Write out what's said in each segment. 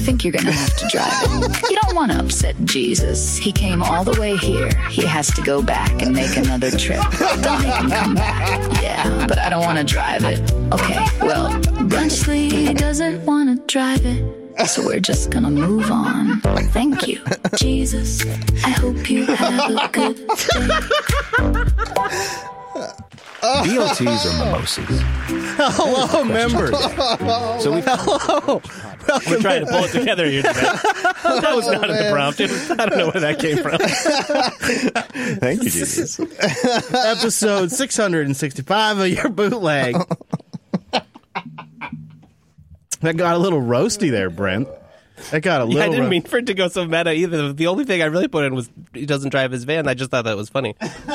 think you're gonna have to drive it. You don't want to upset Jesus. He came all the way here. He has to go back and make another trip. Don't make him come back. Yeah, but I don't want to drive it. Okay, well, Bluntschli doesn't want to drive it. So we're just gonna move on. Thank you, Jesus. I hope you have a good day. BLTs are mimosas. Hello, members. So Hello. We're trying to pull it together here today. That was not in the prompt. I don't know where that came from. Thank you, Jesus. Episode 665 of Your Bootleg. That got a little roasty there, Brent. That got a little I didn't mean for it to go so meta either. The only thing I really put in was he doesn't drive his van. I just thought that was funny.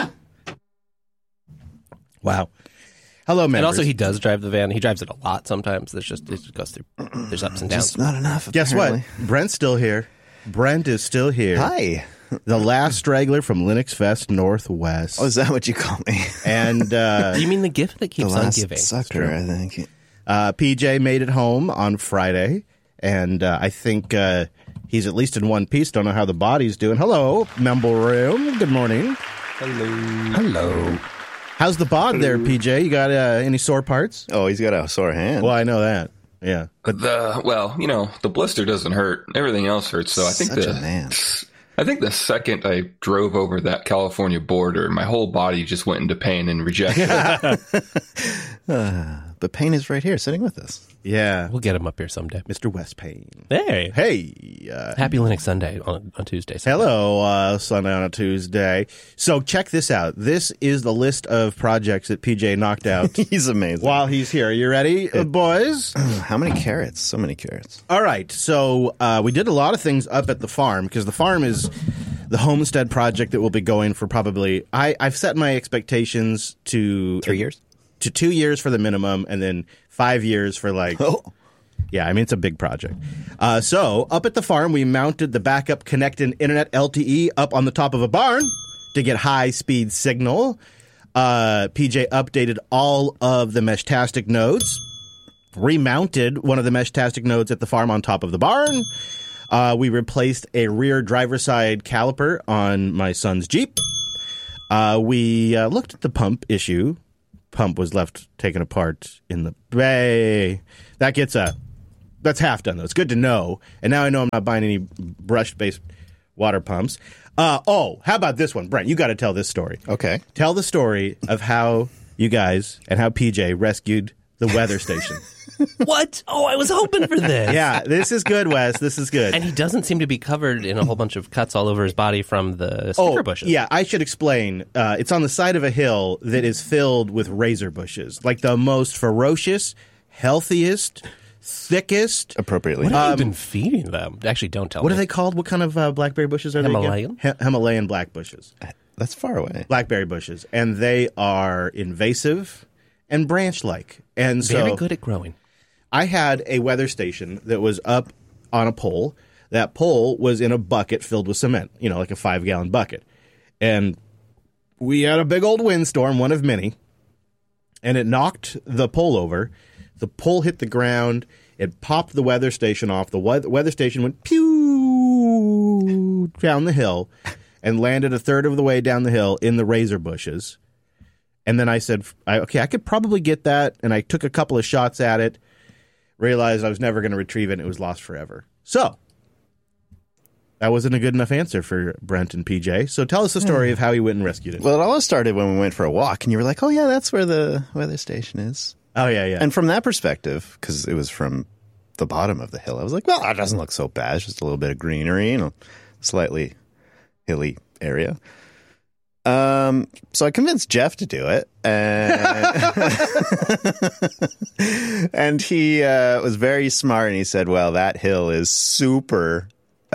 Wow. Hello, members. And also, he does drive the van. He drives it a lot sometimes. It just goes through. There's ups and downs. Just not enough, Guess apparently. what? Brent's still here. Brent is still here. Hi. The last straggler from Linux Fest Northwest. Oh, is that what you call me? And Do you mean the gift that The keeps on last giving? sucker, I think. PJ made it home on Friday, and I think he's at least in one piece. Don't know how the body's doing. Hello, Memble Room. Good morning. Hello. How's the bod there, PJ? You got any sore parts? Oh, he's got a sore hand. Well, I know that. Yeah. The blister doesn't hurt. Everything else hurts. So I think Such a man. I think the second I drove over that California border, my whole body just went into pain and rejection. But Payne is right here, sitting with us. Yeah. We'll get him up here someday. Mr. West Payne. Hey. Hey. Happy Linux Sunday on Tuesday. Hello, Sunday on a Tuesday. So check this out. This is the list of projects that PJ knocked out He's amazing. while he's here. Are you ready, boys? How many carrots? So many carrots. All right. So we did a lot of things up at the farm because the farm is the homestead project that will be going for probably I've set my expectations to 3 years? to 2 years for the minimum and then 5 years for like yeah, I mean, it's a big project. So up at the farm, we mounted the backup connected internet LTE up on the top of a barn to get high-speed signal. PJ updated all of the Meshtastic nodes, remounted one of the Meshtastic nodes at the farm on top of the barn. We replaced a rear driver's side caliper on my son's Jeep. We looked at the pump issue. Pump was left taken apart in the bay. That's half done, though. It's good to know. And now I know I'm not buying any brush-based water pumps. How about this one? Brent, you got to tell this story. Okay. Tell the story of how you guys and how PJ rescued the weather station. What? Oh, I was hoping for this. Yeah, this is good, Wes. This is good. And he doesn't seem to be covered in a whole bunch of cuts all over his body from the sticker bushes. Yeah, I should explain. It's on the side of a hill that is filled with razor bushes, like the most ferocious, healthiest, thickest. Appropriately. What have you been feeding them? Actually, don't tell me. What are they called? What kind of blackberry bushes are Himalayan? they again? Himalayan black bushes. That's far away. Blackberry bushes. And they are invasive and branch-like. And so Very good at growing. I had a weather station that was up on a pole. That pole was in a bucket filled with cement, like a 5-gallon bucket. And we had a big old windstorm, one of many, and it knocked the pole over. The pole hit the ground. It popped the weather station off. The weather station went pew down the hill and landed a third of the way down the hill in the razor bushes. And then I said, I could probably get that. And I took a couple of shots at it, realized I was never going to retrieve it, and it was lost forever. So that wasn't a good enough answer for Brent and PJ. So tell us the story of how he went and rescued it. Well, it all started when we went for a walk, and you were like, oh, yeah, that's where the weather station is. Oh, yeah. And from that perspective, because it was from the bottom of the hill, I was like, well, it doesn't look so bad. It's just a little bit of greenery and a slightly hilly area. So I convinced Jeff to do it, and he was very smart, and he said, well, that hill is super,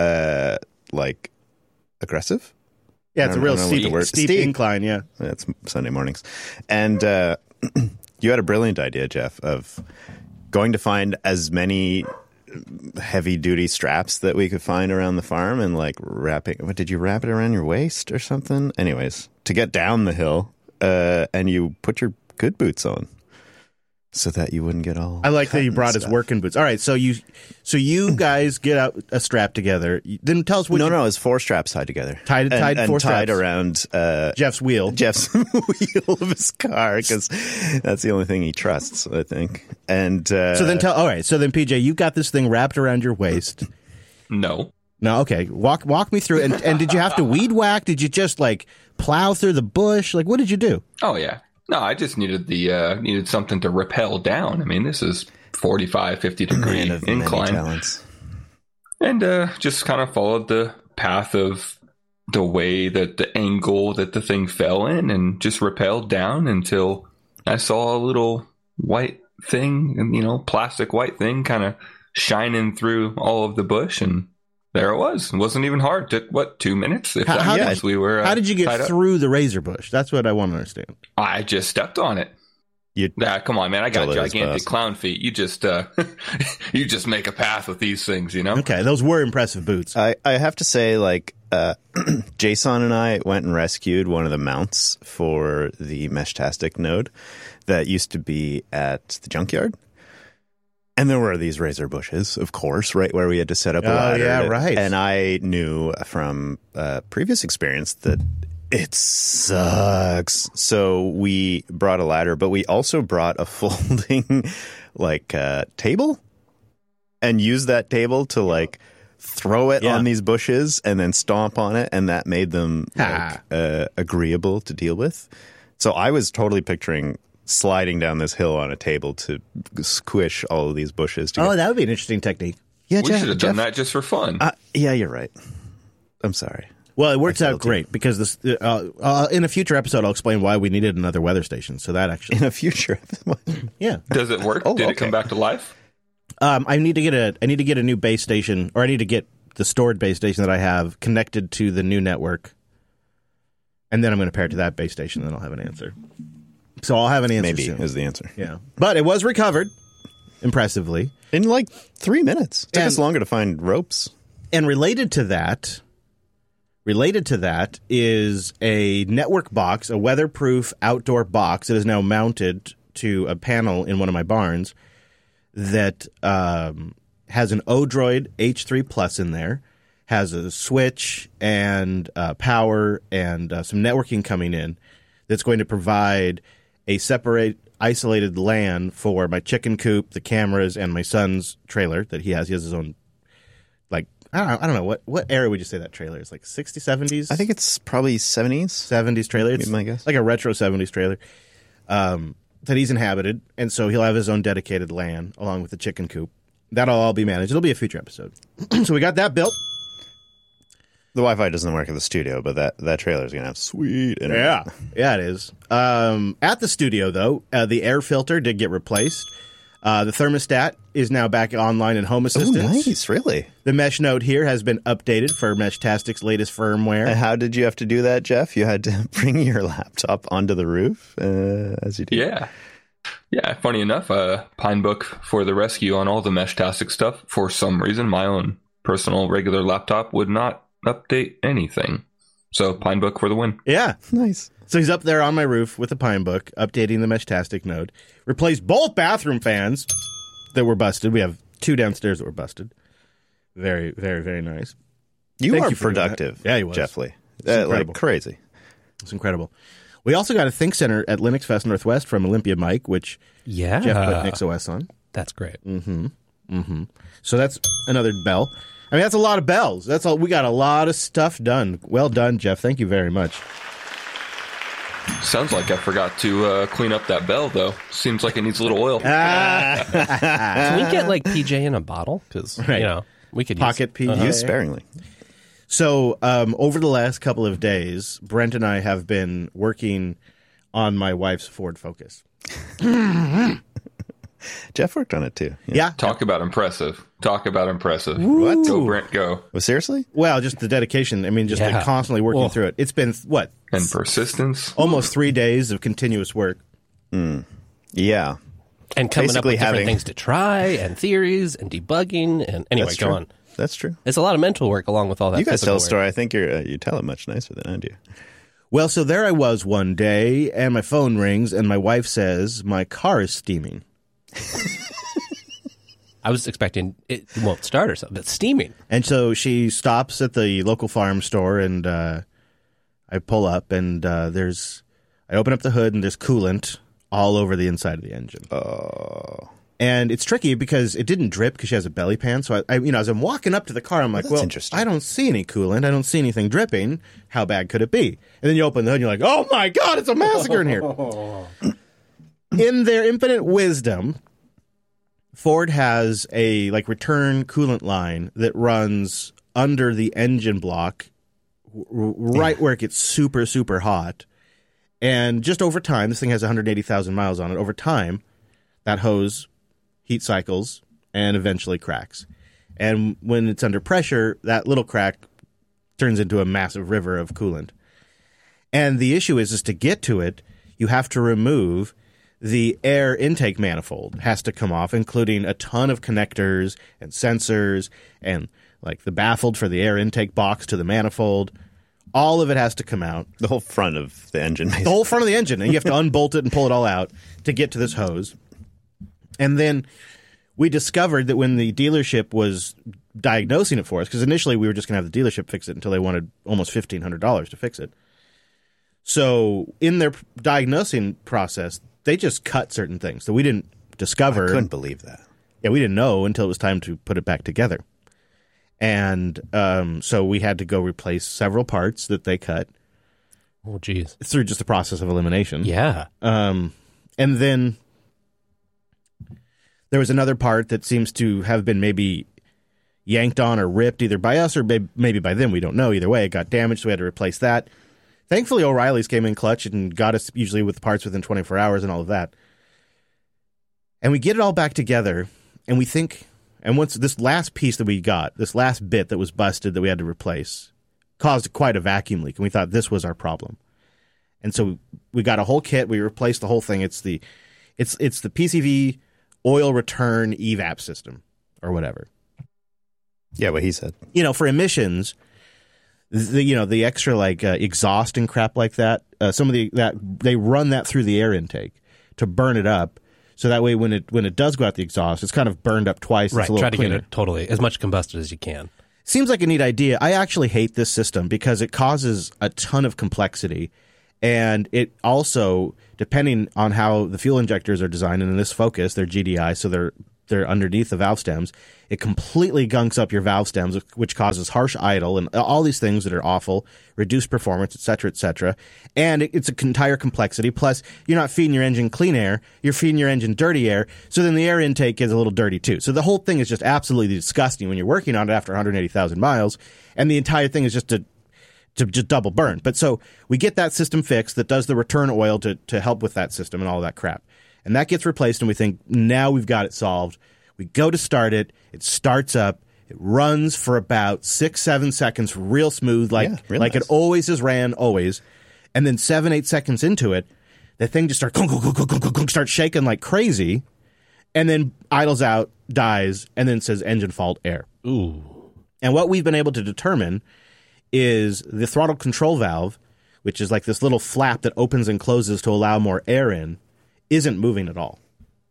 aggressive. Yeah, it's a real steep incline, yeah. It's Sunday mornings. And you had a brilliant idea, Jeff, of going to find as many heavy-duty straps that we could find around the farm and, wrapping... What, did you wrap it around your waist or something? Anyways, to get down the hill, and you put your good boots on. so that you wouldn't get all. I like that cut you and brought his stuff. working boots. All right, so you guys get out a strap together. Then tell us what. No, it's 4 straps tied together. Tied and 4 tied straps. around Jeff's wheel. Jeff's wheel of his car, because that's the only thing he trusts, I think. And So then PJ, you've got this thing wrapped around your waist. No. No, okay. Walk me through it. And did you have to weed whack? Did you just like plow through the bush? Like, what did you do? Oh yeah. No, I just needed needed something to rappel down. I mean, this is 45, 50 degree man of many incline. talents. And just kind of followed the path of the way that the angle that the thing fell in, and just rappelled down until I saw a little white thing, and plastic white thing kind of shining through all of the bush, and there it was. It wasn't even hard. It took 2 minutes? If How did you get through the razor bush? That's what I want to understand. I just stepped on it. Come on, man! I got gigantic clown feet. You just you just make a path with these things, Okay, those were impressive boots. I have to say, like, Jason and I went and rescued one of the mounts for the Meshtastic node that used to be at the junkyard. And there were these razor bushes, of course, right where we had to set up a ladder. Yeah, right. And I knew from previous experience that it sucks. So we brought a ladder, but we also brought a folding table and used that table to throw it on these bushes and then stomp on it, and that made them agreeable to deal with. So I was totally picturing sliding down this hill on a table to squish all of these bushes together. Oh, that would be an interesting technique. Yeah, we should have done that just for fun. Yeah, you're right. I'm sorry. Well, it works out great because this in a future episode, I'll explain why we needed another weather station. So that actually in a future, yeah. Does it work? Did it come back to life? I need to get a new base station, or I need to get the stored base station that I have connected to the new network, and then I'm going to pair it to that base station, and then I'll have an answer. So I'll have an answer Maybe soon. is the answer. Yeah. But it was recovered impressively. In 3 minutes. It took us longer to find ropes. And related to that is a network box, a weatherproof outdoor box that is now mounted to a panel in one of my barns that has an Odroid H3 Plus in there, has a switch and power and some networking coming in that's going to provide a separate, isolated LAN for my chicken coop, the cameras, and my son's trailer that he has. He has his own, I don't know, what era would you say that trailer is? 60s, 70s? I think it's probably 70s. 70s trailer. It's my guess. Like a retro 70s trailer that he's inhabited. And so he'll have his own dedicated LAN along with the chicken coop. That'll all be managed. It'll be a future episode. So we got that built. The Wi-Fi doesn't work at the studio, but that trailer is going to have sweet internet. Yeah, it is. At the studio, though, the air filter did get replaced. The thermostat is now back online in Home Assistant. Oh, nice, really? The mesh node here has been updated for Meshtastic's latest firmware. And how did you have to do that, Jeff? You had to bring your laptop onto the roof as you did? Yeah. Yeah, funny enough, Pinebook for the rescue on all the Meshtastic stuff. For some reason, my own personal regular laptop would not update anything. So Pinebook for the win. Yeah. Nice. So he's up there on my roof with the Pinebook, updating the Meshtastic node. Replaced both bathroom fans that were busted. We have 2 downstairs that were busted. Very, very, very nice. You Thank are you for doing that. productive. Yeah, he was. Jeff Lee. Incredible. Crazy. It's incredible. We also got a Think Center at Linux Fest Northwest from Olympia Mike, which Jeff put NixOS on. That's great. So that's another bell. I mean, that's a lot of bells. That's all. We got a lot of stuff done. Well done, Jeff. Thank you very much. Sounds like I forgot to clean up that bell, though. Seems like it needs a little oil. Can we get PJ in a bottle? Because we could Pocket PJ. Use sparingly. So over the last couple of days, Brent and I have been working on my wife's Ford Focus. Jeff worked on it too. Yeah. Talk about impressive. What? Go, Brent, go. Well, seriously? Well, just the dedication. I mean, just been constantly working through it. It's been, what? And persistence. Almost 3 days of continuous work. Yeah. And coming up Basically with different things to try and theories and debugging. And anyway, That's go true. on. That's true. It's a lot of mental work along with all that. You guys tell physical a work. story. I think you tell it much nicer than I do. Well, so there I was one day, and my phone rings, and my wife says, my car is steaming. I was expecting it won't start or something. It's steaming. And so she stops at the local farm store, and I pull up, and I open up the hood, and there's coolant all over the inside of the engine. Oh. And it's tricky because it didn't drip because she has a belly pan. So as I'm walking up to the car, I'm like, well, interesting. I don't see any coolant. I don't see anything dripping. How bad could it be? And then you open the hood and you're like, oh my God, it's a massacre in here. In their infinite wisdom, Ford has a return coolant line that runs under the engine block right where it gets super, super hot. And just over time, this thing has 180,000 miles on it. Over time, that hose heat cycles and eventually cracks. And when it's under pressure, that little crack turns into a massive river of coolant. And the issue is to get to it, you have to remove the air intake manifold. It has to come off, including a ton of connectors and sensors and the baffle for the air intake box to the manifold. All of it has to come out. The whole front of the engine. Basically. The whole front of the engine. And you have to unbolt it and pull it all out to get to this hose. And then we discovered that when the dealership was diagnosing it for us, because initially we were just going to have the dealership fix it until they wanted almost $1,500 to fix it. So in their diagnosing process, they just cut certain things that we didn't discover. I couldn't believe that. Yeah, we didn't know until it was time to put it back together. And so we had to go replace several parts that they cut. Oh, geez. Through just the process of elimination. Yeah. And then there was another part that seems to have been maybe yanked on or ripped either by us or maybe by them. We don't know. Either way, it got damaged, so we had to replace that. Thankfully, O'Reilly's came in clutch and got us usually with parts within 24 hours and all of that. And we get it all back together, and we think, and once this last piece that we got, this last bit that was busted that we had to replace, caused quite a vacuum leak, and we thought this was our problem. And so we got a whole kit. We replaced the whole thing. It's the PCV oil return evap system or whatever. Yeah, what he said. For emissions, the extra exhaust and crap like that. Some of that they run that through the air intake to burn it up, so that way when it does go out the exhaust, it's kind of burned up twice. Right, it's a little try to cleaner. get it totally as much combusted as you can. Seems like a neat idea. I actually hate this system because it causes a ton of complexity, and it also, depending on how the fuel injectors are designed, and in this Focus, they're GDI, so they're underneath the valve stems. It completely gunks up your valve stems, which causes harsh idle and all these things that are awful, reduced performance, et cetera, et cetera. And it's an entire complexity. Plus, you're not feeding your engine clean air. You're feeding your engine dirty air. So then the air intake is a little dirty too. So the whole thing is just absolutely disgusting when you're working on it after 180,000 miles. And the entire thing is just to just double burn. But so we get that system fixed that does the return oil to help with that system and all that crap. And that gets replaced, and we think, now we've got it solved. We go to start it. It starts up. It runs for about 6-7 seconds, real smooth, like nice. It always has ran, always. And then 7-8 seconds into it, the thing just starts shaking like crazy, and then idles out, dies, and then says engine fault, air. Ooh. And what we've been able to determine is the throttle control valve, which is like this little flap that opens and closes to allow more air in, isn't moving at all.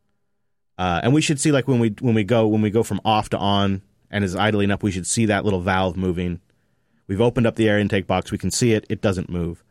And we should see, when we go from off to on and is idling up, we should see that little valve moving. We've opened up the air intake box. We can see it. It doesn't move.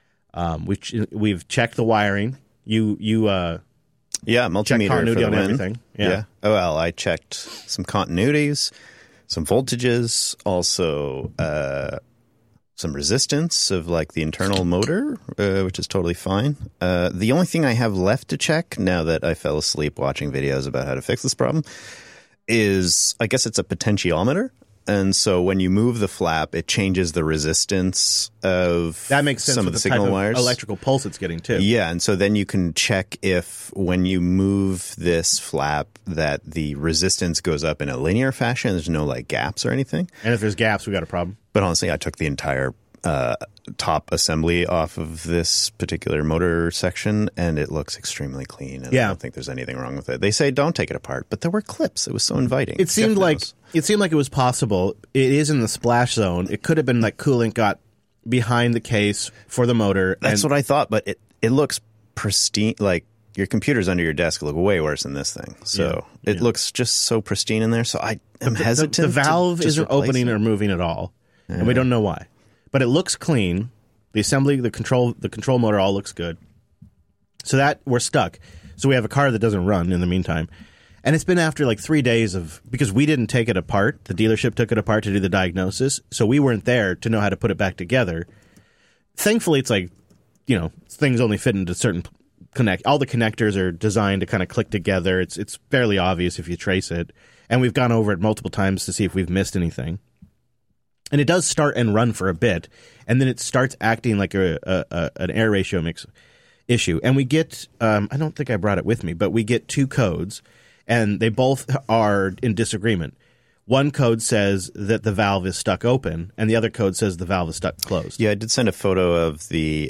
We've checked the wiring. Multimeter checked continuity for on the win. everything. Yeah. Oh, well, I checked some continuities, some voltages, also some resistance of the internal motor, which is totally fine. The only thing I have left to check now that I fell asleep watching videos about how to fix this problem is, I guess it's a potentiometer. And so when you move the flap, it changes the resistance of that makes sense some of the signal type wires. Of electrical pulse it's getting too. Yeah, and so then you can check if when you move this flap that the resistance goes up in a linear fashion. There's no gaps or anything. And if there's gaps, we got a problem. But honestly, I took the entire top assembly off of this particular motor section, and it looks extremely clean. And I don't think there's anything wrong with it. They say don't take it apart, but there were clips. It was so inviting. It seemed like it was possible. It is in the splash zone. It could have been coolant got behind the case for the motor. That's what I thought, but it looks pristine, your computers under your desk look way worse than this thing. So it looks just so pristine in there. So I am hesitant. The valve to just isn't replace opening it. or moving at all, and we don't know why. But it looks clean. The assembly, the control motor, all looks good. So that we're stuck. So we have a car that doesn't run in the meantime. And it's been after like 3 days because we didn't take it apart. The dealership took it apart to do the diagnosis. So we weren't there to know how to put it back together. Thankfully, it's like, things only fit into certain all the connectors are designed to kind of click together. It's fairly obvious if you trace it. And we've gone over it multiple times to see if we've missed anything. And it does start and run for a bit, and then it starts acting like an air ratio mix issue. And we get, I don't think I brought it with me, but we get 2 codes, and they both are in disagreement. One code says that the valve is stuck open, and the other code says the valve is stuck closed. Yeah, I did send a photo of the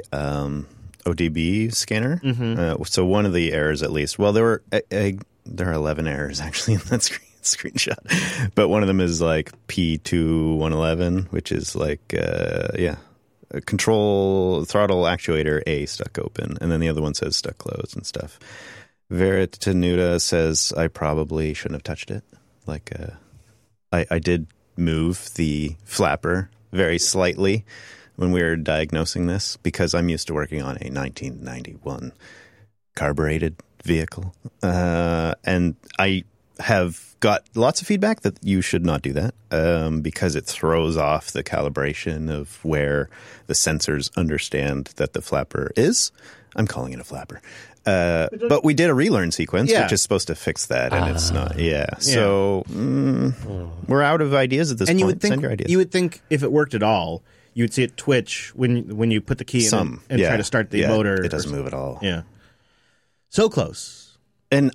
ODB scanner. So one of the errors, at least. Well, there are 11 errors actually in that screenshot, but one of them is like P2111, which is like a control throttle actuator A stuck open, and then the other one says stuck closed and stuff. Veritanuda says I probably shouldn't have touched it. Like I did move the flapper very slightly when we were diagnosing this because I'm used to working on a 1991 carbureted vehicle, and I have got lots of feedback that you should not do that because it throws off the calibration of where the sensors understand that the flapper is. I'm calling it a flapper. But we did a relearn sequence, which is supposed to fix that, and it's not. Yeah. So we're out of ideas at this point. You would think, Send your ideas. You would think if it worked at all, you would see it twitch when you put the key in and try to start the motor. It doesn't move at all. Yeah. So close. And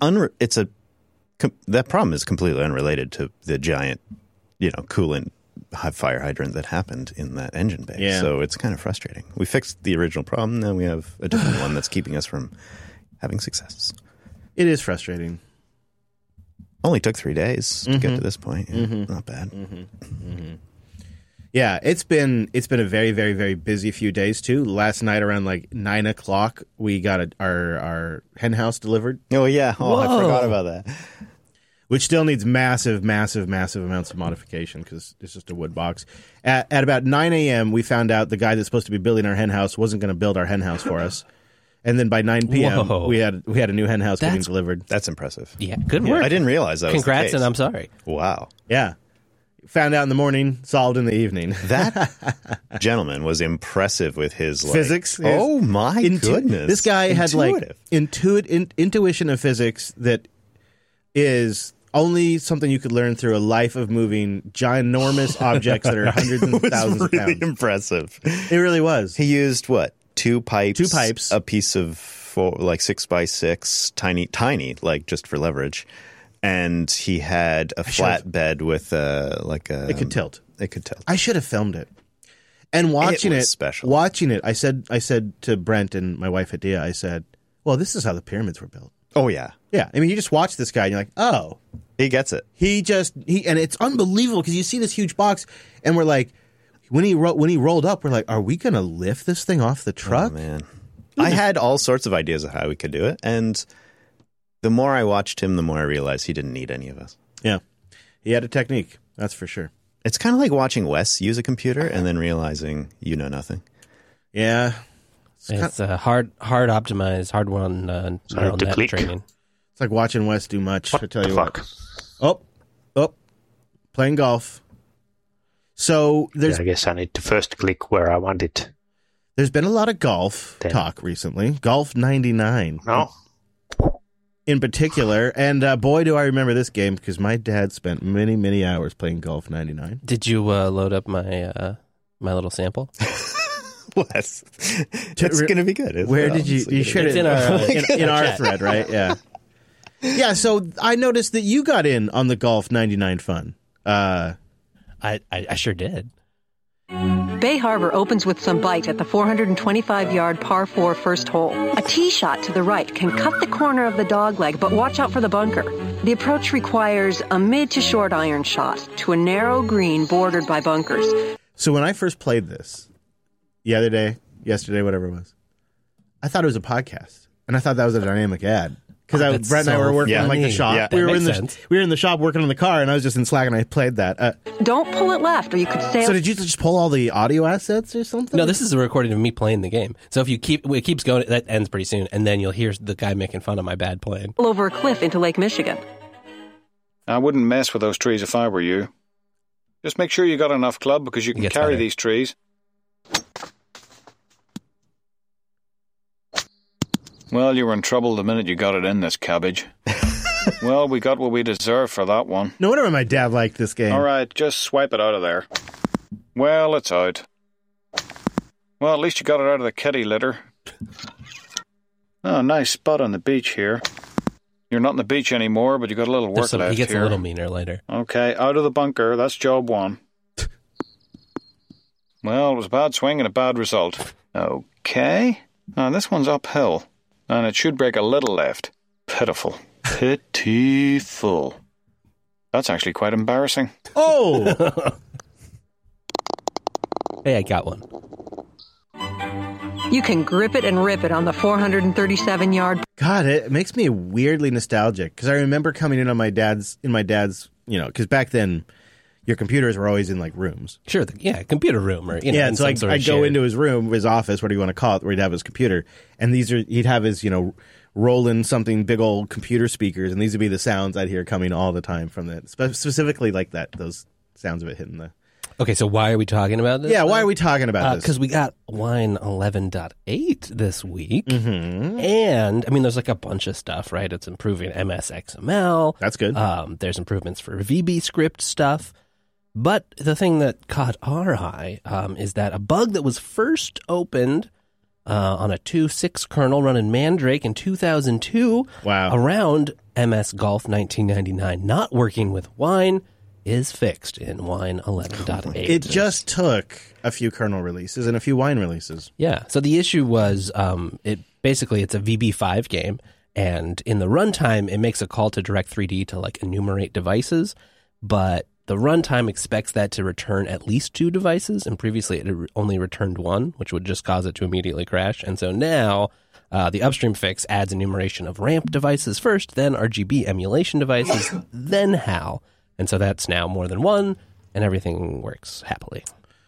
that problem is completely unrelated to the giant, coolant fire hydrant that happened in that engine bay. Yeah. So it's kind of frustrating. We fixed the original problem, now we have a different one that's keeping us from having success. It is frustrating. Only took 3 days to get to this point. Yeah, not bad. Yeah, it's been a very, very, very busy few days too. Last night around like 9:00, we got our hen house delivered. Oh yeah, I forgot about that. Which still needs massive, massive, massive amounts of modification because it's just a wood box. At about 9 a.m., we found out the guy that's supposed to be building our hen house wasn't going to build our hen house for us. And then by 9 p.m., we had a new hen house getting delivered. That's impressive. Yeah, good work. I didn't realize that. Congrats, was the case. and I'm sorry. Wow. Yeah. Found out in the morning, solved in the evening. That gentleman was impressive with his physics. Oh my goodness! This guy had like intuition of physics that is only something you could learn through a life of moving ginormous objects that are hundreds and thousands of pounds. Impressive. It really was. He used what? Two pipes, a piece of 6x6, tiny, like just for leverage. And he had a flatbed with It could tilt. It could tilt. I should have filmed it. And watching it, special. I said to Brent and my wife Hadia, I said, "Well, this is how the pyramids were built." Oh yeah, yeah. I mean, you just watch this guy, and you're like, "Oh, he gets it." And it's unbelievable because you see this huge box, and we're like, when he rolled up, we're like, "Are we going to lift this thing off the truck?" Oh, man, I had all sorts of ideas of how we could do it, and the more I watched him, the more I realized he didn't need any of us. Yeah. He had a technique, that's for sure. It's kind of like watching Wes use a computer and then realizing you know nothing. Yeah. It's hard optimized, hard one neural net training. It's like watching Wes do much, What I tell the you fuck? what. Oh. Playing golf. So I guess I need to first click where I want it. There's been a lot of golf talk recently. Golf 99. No. In particular, and boy, do I remember this game because my dad spent many, many hours playing Golf 99. Did you load up my my little sample? Wes, it's going to be good. Where did you shared it in our thread, right? Yeah, yeah. So I noticed that you got in on the Golf 99 fun. I sure did. Bay Harbor opens with some bite at the 425-yard par 4 first hole. A tee shot to the right can cut the corner of the dogleg, but watch out for the bunker. The approach requires a mid to short iron shot to a narrow green bordered by bunkers. So when I first played this, yesterday, whatever it was, I thought it was a podcast. and I thought that was a dynamic ad. Because That's Brett and I were working so on like the funny. shop. Yeah. We That were makes sense. we were in the shop working on the car, and I was just in Slack, and I played that. Don't pull it left, or you could sail So did you just pull all the audio assets or something? No, this is a recording of me playing the game. So if you it keeps going, that ends pretty soon, and then you'll hear the guy making fun of my bad playing. over a cliff into Lake Michigan. I wouldn't mess with those trees if I were you. Just make sure you got enough club because you can gets carry better. these trees. Well, you were in trouble the minute you got it in, this cabbage. Well, we got what we deserved for that one. No wonder my dad liked this game. All right, just swipe it out of there. Well, it's out. Well, at least you got it out of the kitty litter. Oh, nice spot on the beach here. You're not on the beach anymore, but you got a little work left He gets here. a little meaner later. Okay, out of the bunker. That's job one. Well, it was a bad swing and a bad result. Okay. Now, this one's uphill, and it should break a little left. Pitiful. Pitiful. That's actually quite embarrassing. Oh! Hey, I got one. You can grip it and rip it on the 437-yard. God, it makes me weirdly nostalgic because I remember coming in on my dad's, because back then your computers were always in like rooms. Sure, computer room or Yeah, in so some sort of I'd go shared- into his room, his office, what do you want to call it, where he'd have his computer, and he'd have his, Roland something big old computer speakers, and these would be the sounds I'd hear coming all the time from that, specifically like that, those sounds of it hitting the. Okay, so why are we talking about this? Yeah, why are we talking about this? Because we got Wine 11.8 this week, and I mean, there's like a bunch of stuff, right? It's improving MS-XML. That's good. There's improvements for VB script stuff, but the thing that caught our eye is that a bug that was first opened on a 2.6 kernel running Mandrake in 2002, Wow. around MS Golf 1999, not working with Wine, is fixed in Wine 11.8. It just took a few kernel releases and a few Wine releases. Yeah. So the issue was it's a VB5 game, and in the runtime, it makes a call to Direct3D to like enumerate devices, but the runtime expects that to return at least 2 devices, and previously it had only returned 1, which would just cause it to immediately crash. And so now the upstream fix adds enumeration of ramp devices first, then RGB emulation devices, then HAL. And so that's now more than 1, and everything works happily.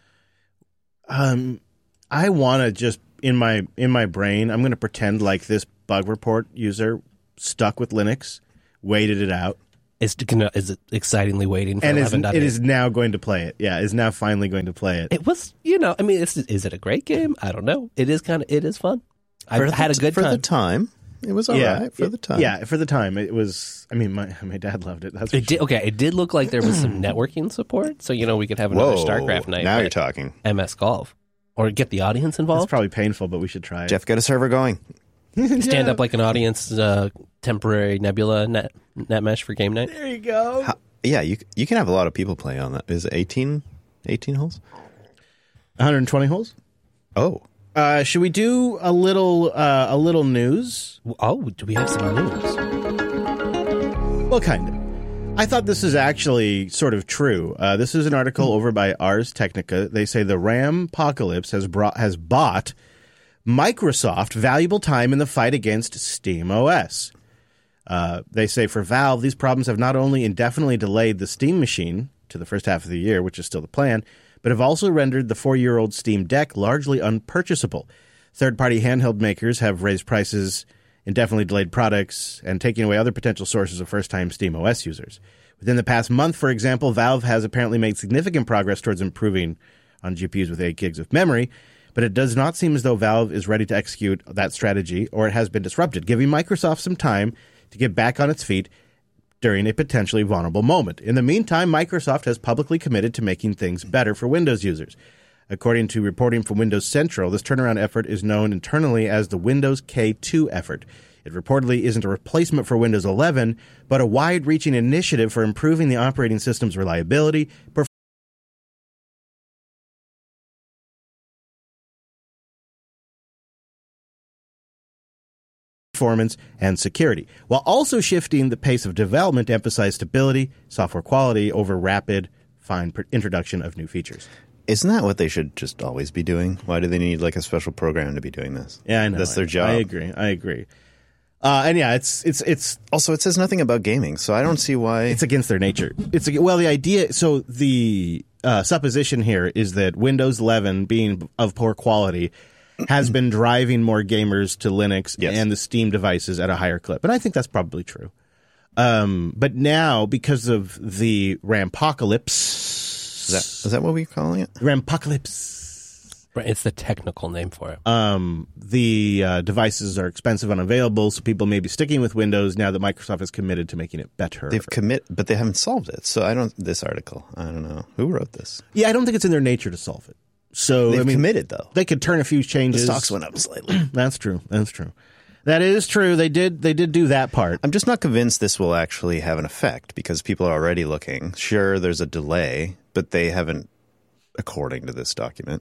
I want to just in my brain, I'm going to pretend like this bug report user stuck with Linux, waited it out, Is it excitingly waiting for and 11.8? it is now going to play it. Yeah, is now finally going to play it. It was, I mean, is it a great game? I don't know. It is fun. I've had a good for time. the time. It was all right for the time. Yeah, for the time it was. I mean, my dad loved it. That's for It did, sure. okay, it did look like there was some networking support, so we could have another Whoa, StarCraft night. now at you're talking. MS Golf, or get the audience It's involved. probably painful, but we should try it. Jeff, get a server going. Stand up like an audience, temporary Nebula net mesh for game night. There you go. Yeah, you can have a lot of people play on that. Is it 18 holes? 120 holes. Oh, Should we do a little news? Oh, do we have some news? Well, kind of. I thought this is actually sort of true. This is an article over by Ars Technica. They say the RAM apocalypse has bought Microsoft valuable time in the fight against SteamOS. They say for Valve, these problems have not only indefinitely delayed the Steam machine to the first half of the year, which is still the plan, but have also rendered the 4-year-old Steam Deck largely unpurchasable. Third-party handheld makers have raised prices, indefinitely delayed products, and taking away other potential sources of first-time SteamOS users. Within the past month, for example, Valve has apparently made significant progress towards improving on GPUs with 8 gigs of memory, but it does not seem as though Valve is ready to execute that strategy, or it has been disrupted, giving Microsoft some time to get back on its feet during a potentially vulnerable moment. In the meantime, Microsoft has publicly committed to making things better for Windows users. According to reporting from Windows Central, this turnaround effort is known internally as the Windows K2 effort. It reportedly isn't a replacement for Windows 11, but a wide-reaching initiative for improving the operating system's reliability, performance, and security, while also shifting the pace of development to emphasize stability, software quality over rapid, fine introduction of new features. Isn't that what they should just always be doing? Why do they need like a special program to be doing this? Yeah, I know. That's their job. I agree. And yeah, it's Also, it says nothing about gaming, so I don't see why. it's against their nature. The idea. So the supposition here is that Windows 11, being of poor quality, has been driving more gamers to Linux Yes. and the Steam devices at a higher clip, and I think that's probably true. But now, because of the Rampocalypse, Is that what we're calling it? Rampocalypse. Right, it's the technical name for it. The devices are expensive and unavailable, so people may be sticking with Windows now that Microsoft is committed to making it better. But they haven't solved it. So this article, I don't know. Who wrote this? Yeah, I don't think it's in their nature to solve it. So They've committed, though. They could turn a few The changes. stocks went up slightly. That's true. That is true. They did do that part. I'm just not convinced this will actually have an effect because people are already looking. Sure, there's a delay, but they haven't, according to this document,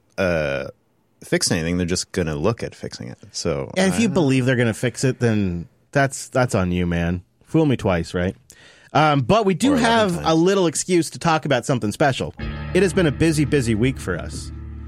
fixed anything. They're just going to look at fixing it. So, And if you believe they're going to fix it, then that's on you, man. Fool me twice, right? But we do Or 11 have times. a little excuse to talk about something special. It has been a busy, busy week for us.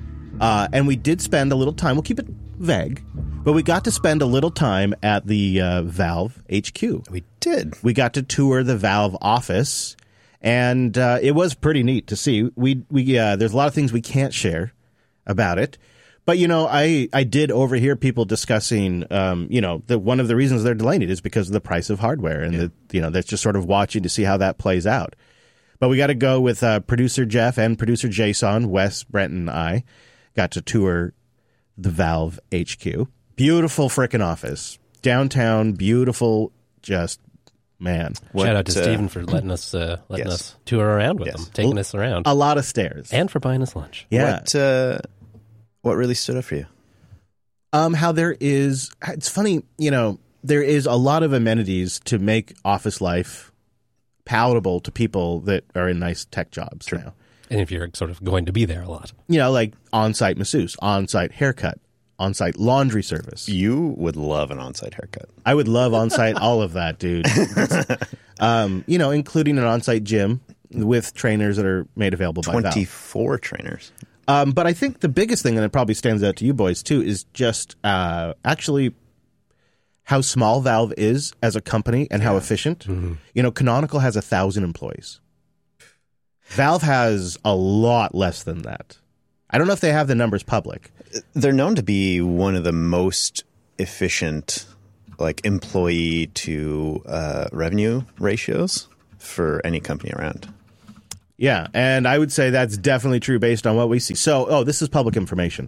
And we did spend a little time. We'll keep it vague, but we got to spend a little time at the Valve HQ. we did. We got to tour the Valve office, and it was pretty neat to see. There's a lot of things we can't share about it, but I did overhear people discussing, that one of the reasons they're delaying it is because of the price of hardware, and that's just sort of watching to see how that plays out. But we got to go with producer Jeff and producer Jason, Wes, Brent, and I got to tour the Valve HQ. Beautiful frickin' office. Downtown, beautiful, just, man. Shout out to Steven for letting us tour around with him, taking us around. A lot of stairs. And for buying us lunch. Yeah. What really stood out for you? How there is, it's funny, there is a lot of amenities to make office life palatable to people that are in nice tech jobs now. And if you're sort of going to be there a lot. Like on-site masseuse, on-site haircut, on-site laundry service. You would love an on-site haircut. I would love on-site all of that, dude. Including an on-site gym with trainers that are made available by Valve. 24 trainers. But I think the biggest thing, and it probably stands out to you boys too, is just actually how small Valve is as a company and how efficient. Mm-hmm. Canonical has 1,000 employees. Valve has a lot less than that. I don't know if they have the numbers public. They're known to be one of the most efficient, employee to revenue ratios for any company around. Yeah, and I would say that's definitely true based on what we see. So, this is public information.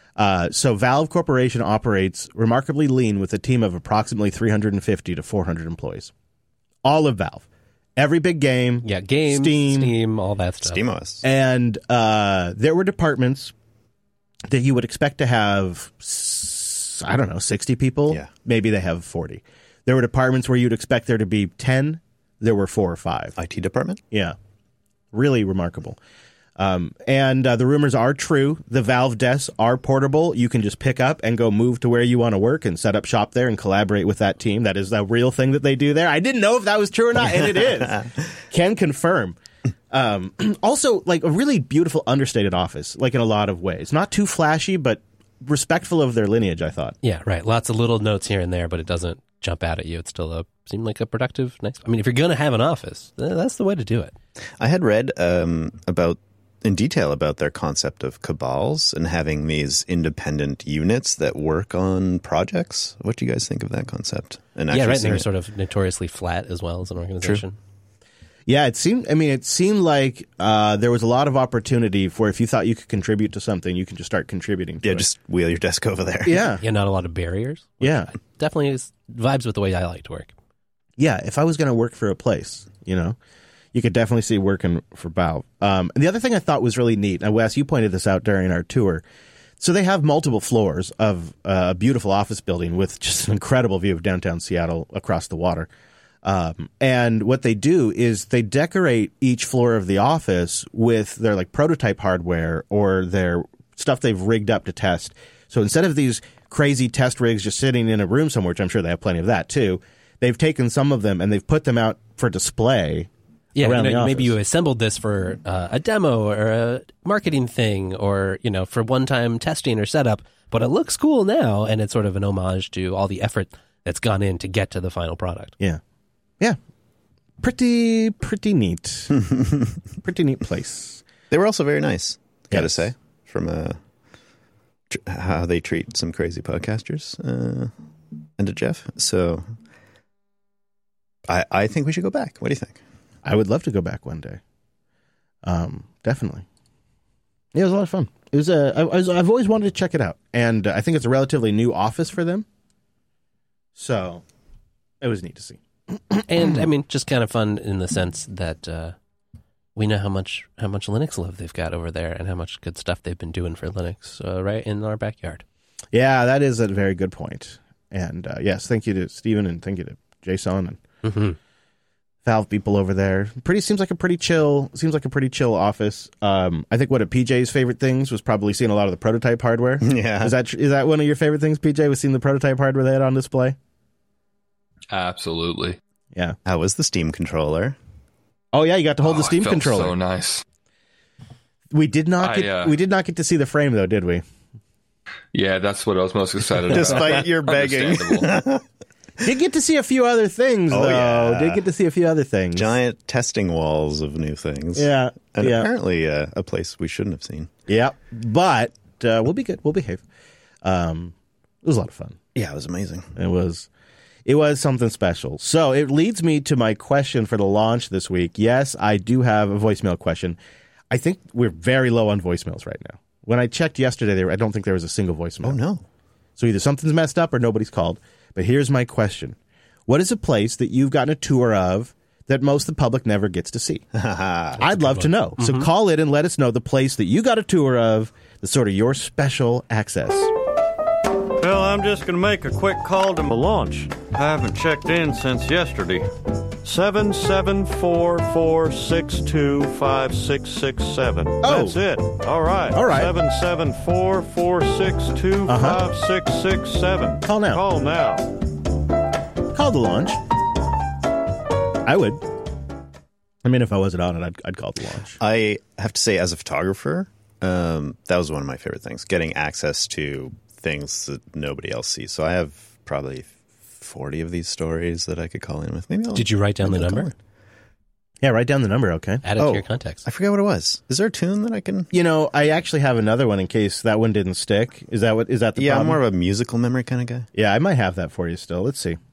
So Valve Corporation operates remarkably lean with a team of approximately 350 to 400 employees. All of Valve. Every big game. Yeah, games, Steam, all that stuff. SteamOS. And there were departments that you would expect to have, 60 people. Yeah. Maybe they have 40. There were departments where you'd expect there to be 10. There were 4 or 5. IT department? Yeah. Really remarkable. And the rumors are true. The Valve desks are portable. You can just pick up and go move to where you want to work and set up shop there and collaborate with that team. That is a real thing that they do there. I didn't know if that was true or not, and it is. Can confirm. Also, a really beautiful, understated office, in a lot of ways. Not too flashy, but respectful of their lineage, I thought. Yeah, right. Lots of little notes here and there, but it doesn't jump out at you. It's still seemed like a productive, nice. I mean, if you're going to have an office, that's the way to do it. I had read in detail about their concept of cabals and having these independent units that work on projects. What do you guys think of that concept? And Yeah, right. They're sort of notoriously flat as well as an organization. True. Yeah, it seemed like there was a lot of opportunity for if you thought you could contribute to something, you can just start contributing to it. Just wheel your desk over there. Yeah. Yeah, not a lot of barriers. Yeah. Definitely is vibes with the way I like to work. Yeah, if I was going to work for a place, you could definitely see working for Valve. And the other thing I thought was really neat, and Wes, you pointed this out during our tour. So they have multiple floors of a beautiful office building with just an incredible view of downtown Seattle across the water. And what they do is they decorate each floor of the office with their prototype hardware or their stuff they've rigged up to test. So instead of these crazy test rigs just sitting in a room somewhere, which I'm sure they have plenty of that too, they've taken some of them and they've put them out for display Yeah, around the office. maybe you assembled this for a demo or a marketing thing or, for one-time testing or setup, but it looks cool now, and it's sort of an homage to all the effort that's gone in to get to the final product. Yeah. Yeah. Pretty neat. Pretty neat place. They were also very nice, gotta Yes. say, from how they treat some crazy podcasters and to Jeff. So I think we should go back. What do you think? I would love to go back one day. Definitely. Yeah, it was a lot of fun. It was I've always wanted to check it out, and I think it's a relatively new office for them. So it was neat to see. And I mean, just kind of fun in the sense that we know how much Linux love they've got over there, and how much good stuff they've been doing for Linux right in our backyard. Yeah, that is a very good point. And yes, thank you to Stephen and thank you to Jason and Valve people over there. Seems like a pretty chill office. I think one of PJ's favorite things was probably seeing a lot of the prototype hardware. Yeah. Is that one of your favorite things, PJ, was seeing the prototype hardware they had on display? Absolutely. Yeah. How was the Steam controller? Oh yeah, you got to hold the Steam it felt controller. So nice. We did not get to see the frame though, did we? Yeah, that's what I was most excited about. Despite your begging. Understandable. Did get to see a few other things though. yeah. Did get to see a few other things. Giant testing walls of new things. Yeah. And yeah. apparently a place we shouldn't have seen. Yeah. But we'll be good. We'll behave. It was a lot of fun. Yeah, it was amazing. It was something special. So it leads me to my question for the launch this week. Yes, I do have a voicemail question. I think we're very low on voicemails right now. When I checked yesterday, I don't think there was a single voicemail. Oh, no. So either something's messed up or nobody's called. But here's my question. What is a place that you've gotten a tour of that most of the public never gets to see? I'd love to know. So call in and let us know the place that you got a tour of that's sort of your special access. Well, I'm just going to make a quick call to my launch. I haven't checked in since yesterday. 774-462-5667. Oh. That's it. All right. All right. 774-462-5667. Call now. Call now. Call the launch. I would. I mean, if I wasn't on it, I'd call the launch. I have to say, as a photographer, that was one of my favorite things, getting access to things that nobody else sees. So I have probably 40 of these stories that I could call in with. Did you write down the number? Yeah, write down the number, okay? Add it to your context. I forget what it was. Is there a tune that I can... I actually have another one in case that one didn't stick. Is that the problem? I'm more of a musical memory kind of guy. Yeah, I might have that for you still. Let's see.